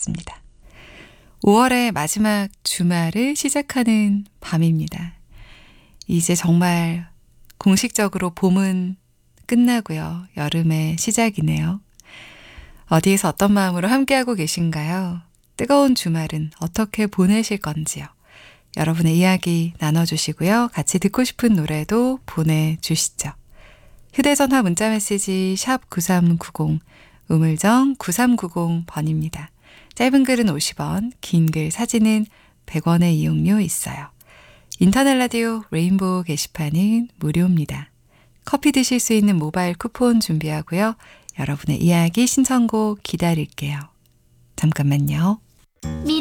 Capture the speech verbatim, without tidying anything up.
되었습니다. 오월의 마지막 주말을 시작하는 밤입니다. 이제 정말 공식적으로 봄은 끝나고요. 여름의 시작이네요. 어디에서 어떤 마음으로 함께하고 계신가요? 뜨거운 주말은 어떻게 보내실 건지요? 여러분의 이야기 나눠주시고요. 같이 듣고 싶은 노래도 보내주시죠. 휴대전화 문자메시지 샵 구삼구공, 우물정 구삼구공 번입니다. 짧은 글은 오십 원, 긴 글 사진은 백 원의 이용료 있어요. 인터넷 라디오 레인보우 게시판은 무료입니다. 커피 드실 수 있는 모바일 쿠폰 준비하고요. 여러분의 이야기 신청곡 기다릴게요. 잠깐만요.